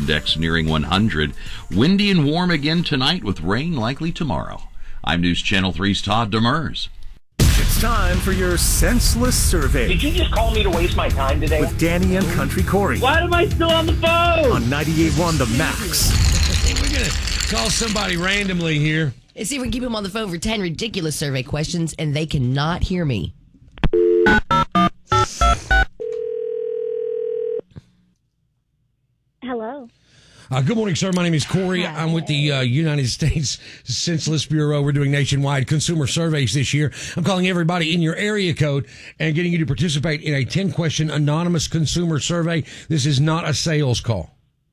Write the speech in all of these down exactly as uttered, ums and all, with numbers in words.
index nearing one hundred. Windy and warm again tonight with rain likely tomorrow. I'm News Channel three's Todd Demers. It's time for your senseless survey. Did you just call me to waste my time today? With Danny and Country Corey. Why am I still on the phone? On ninety-eight point one The Max. We're going to call somebody randomly here. Let's see if we can keep them on the phone for ten ridiculous survey questions, and they cannot hear me. Hello. Uh, good morning, sir. My name is Corey. Hi. I'm with the uh, United States Census Bureau. We're doing nationwide consumer surveys this year. I'm calling everybody in your area code and getting you to participate in a ten-question anonymous consumer survey. This is not a sales call.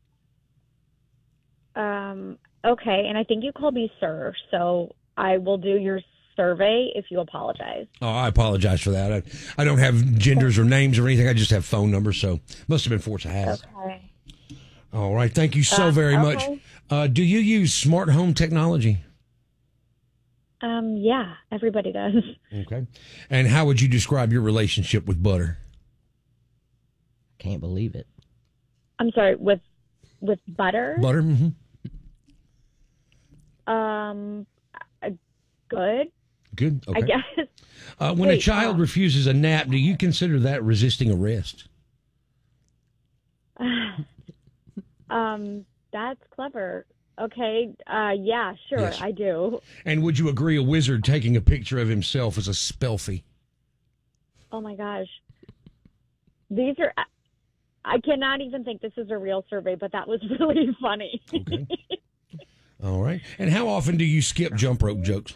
Um, okay, and I think you called me sir, so I will do your survey if you apologize. Oh, I apologize for that. I, I don't have genders or names or anything. I just have phone numbers, so must have been forced to have. Okay. All right. Thank you so Uh, very okay. much. Uh, do you use smart home technology? Um, yeah, everybody does. Okay. And how would you describe your relationship with butter? Can't believe it. I'm sorry, with with butter? Butter? Mm-hmm. Um, uh, good, Good. Okay. I guess. Uh, when a Wait, child uh, refuses a nap, do you consider that resisting arrest? um, that's clever. Okay, uh, yeah, sure, Yes. I do. And would you agree a wizard taking a picture of himself is a spelfie? Oh my gosh. These are, I cannot even think this is a real survey, but that was really funny. Okay. All right. And how often do you skip jump rope jokes?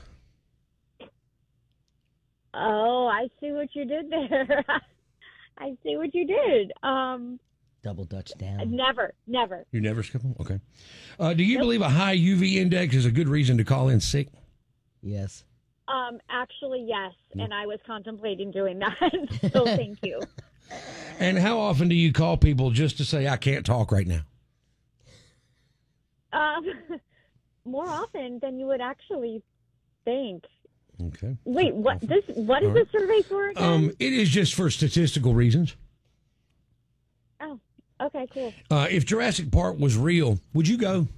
Oh, I see what you did there. I see what you did. Um, Double Dutch down. never, never. You never skip them? Okay. Uh, do you believe a high U V index is a good reason to call in sick? Yes. Um, actually, yes, and I was contemplating doing that. So thank you. And how often do you call people just to say, I can't talk right now? Um, more often than you would actually think. Okay. Wait, what? This what is All right. this survey for again? Um, it is just for statistical reasons. oh, okay, cool. Uh, if Jurassic Park was real, would you go?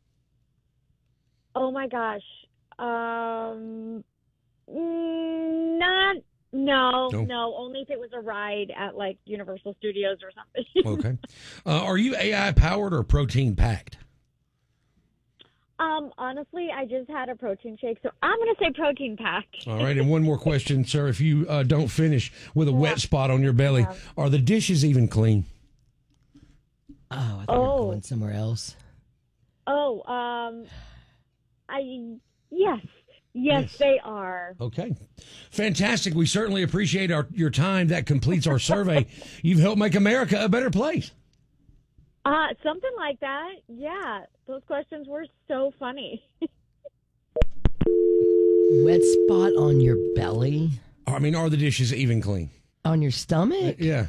Oh my gosh. Um, mm, not. No, No. no, only if it was a ride at like Universal Studios or something. Okay. Uh, are you A I powered or protein packed? Um, honestly, I just had a protein shake, so I'm going to say protein packed. All right. And one more question, sir. If you uh, don't finish with a wet spot on your belly, Yeah. are the dishes even clean? Oh, I thought we Oh. were going somewhere else. Oh, um, I, yes, yes, Yes. they are. Okay. Fantastic. We certainly appreciate our, your time. That completes our survey. You've helped make America a better place. Uh, something like that. Yeah, those questions were so funny. Wet spot on your belly? I mean, are the dishes even clean? On your stomach? Yeah.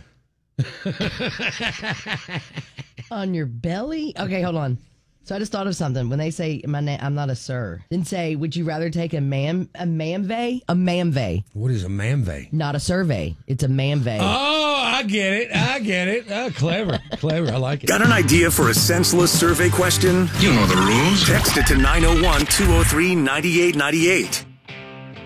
On your belly? Okay, hold on. So I just thought of something. When they say my name, I'm not a sir. Then say, would you rather take a mam a mamvey? A mamvey, What is a mamvey? not a survey. It's a mamvey. Oh, I get it. I get it. Oh, clever. Clever. I like it. Got an idea for a senseless survey question? You know the rules. Text it to nine oh one, two oh three, nine eight nine eight.